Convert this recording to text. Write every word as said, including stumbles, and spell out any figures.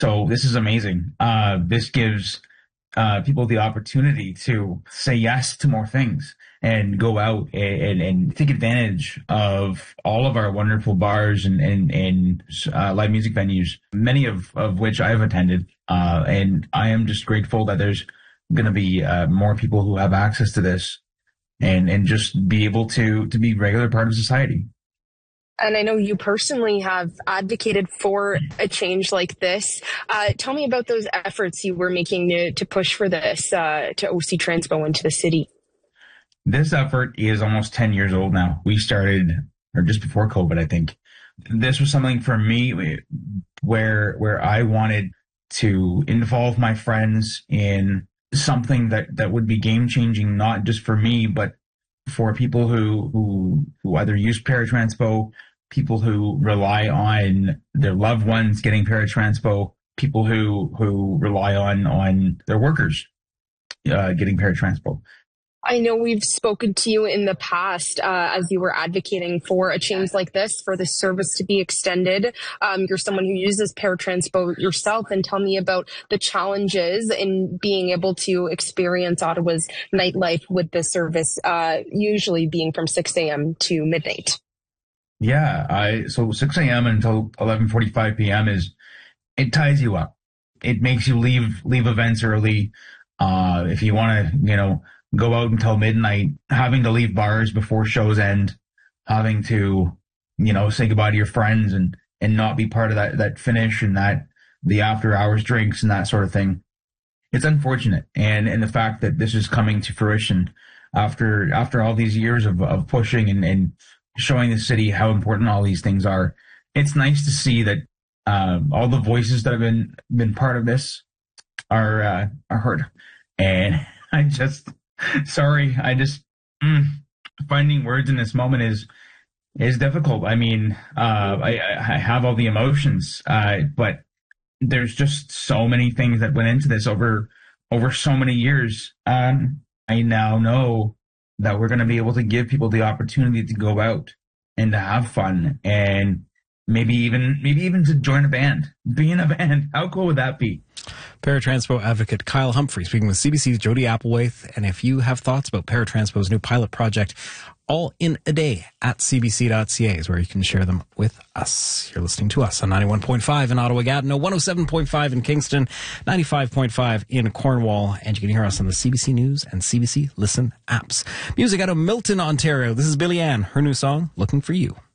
So this is amazing. Uh, this gives uh, people the opportunity to say yes to more things and go out and, and, and take advantage of all of our wonderful bars and, and, and uh, live music venues, many of, of which I've attended. Uh, and I am just grateful that there's going to be uh, more people who have access to this and, and just be able to, to be a regular part of society. And I know you personally have advocated for a change like this. Uh, tell me about those efforts you were making to, to push for this, uh, to O C Transpo into the city. This effort is almost ten years old now. We started, or just before COVID, I think. This was something for me where, where I wanted to involve my friends in something that, that would be game changing, not just for me, but for people who, who, who either use paratranspo, people who rely on their loved ones getting paratranspo, people who, who rely on, on their workers uh, getting paratranspo. I know we've spoken to you in the past uh, as you were advocating for a change like this, for the service to be extended. Um, you're someone who uses paratranspo yourself, and tell me about the challenges in being able to experience Ottawa's nightlife with this service, uh, usually being from six a.m. to midnight. Yeah, I so six a.m. until eleven forty-five p.m. is, it ties you up. It makes you leave leave events early. Uh, if you want to, you know, go out until midnight, having to leave bars before shows end, having to, you know, say goodbye to your friends and, and not be part of that, that finish and that, the after hours drinks and that sort of thing. It's unfortunate. And, and the fact that this is coming to fruition after, after all these years of, of pushing and, and showing the city how important all these things are. It's nice to see that, um, all the voices that have been, been part of this are, uh, are heard. And I just, Sorry, I just mm, finding words in this moment is is difficult. I mean, uh, I, I have all the emotions, uh, but there's just so many things that went into this over over so many years. Um, I now know that we're going to be able to give people the opportunity to go out and to have fun, and maybe even maybe even to join a band, be in a band. How cool would that be? Paratranspo advocate Kyle Humphrey speaking with C B C's Jody Applewhite. And if you have thoughts about Paratranspo's new pilot project, all in a day at c b c dot c a is where you can share them with us. You're listening to us on ninety-one point five in Ottawa-Gatineau, one oh seven point five in Kingston, ninety-five point five in Cornwall, and you can hear us on the C B C News and C B C Listen apps. Music out of Milton, Ontario. This is Billy Ann, her new song, Looking for You.